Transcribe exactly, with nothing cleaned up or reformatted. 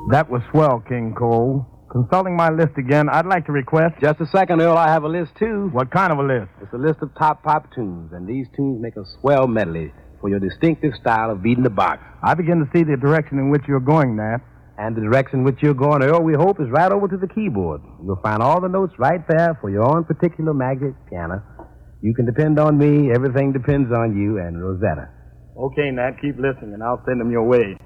That was swell, King Cole. Consulting my list again, I'd like to request... Just a second, Earl. I have a list, too. What kind of a list? It's a list of top pop tunes, and these tunes make a swell medley for your distinctive style of beating the box. I begin to see the direction in which you're going, Nat. And the direction in which you're going, Earl, we hope, is right over to the keyboard. You'll find all the notes right there for your own particular magic piano. You can depend on me. Everything depends on you and Rosetta. Okay, Nat, keep listening, and I'll send them your way.